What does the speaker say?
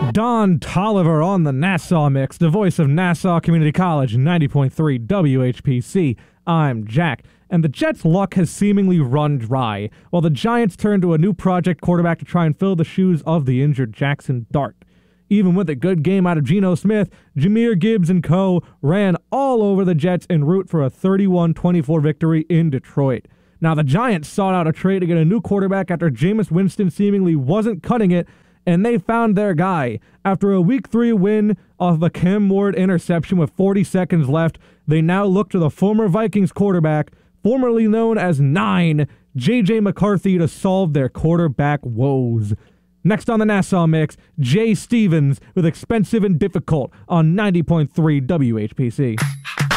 Don Tolliver on the Nassau Mix, the voice of Nassau Community College, 90.3 WHPC. I'm Jack, and the Jets' luck has seemingly run dry, while the Giants turn to a new project quarterback to try and fill the shoes of the injured Jackson Dart. Even with a good game out of Geno Smith, Jahmyr Gibbs and co. ran all over the Jets en route for a 31-24 victory in Detroit. Now, the Giants sought out a trade to get a new quarterback after Jameis Winston seemingly wasn't cutting it, and they found their guy. After a Week 3 win off a Cam Ward interception with 40 seconds left, they now look to the former Vikings quarterback, formerly known as 9, J.J. McCarthy, to solve their quarterback woes. Next on the Nassau Mix, Jay Stevens with Expensive and Difficult on 90.3 WHPC.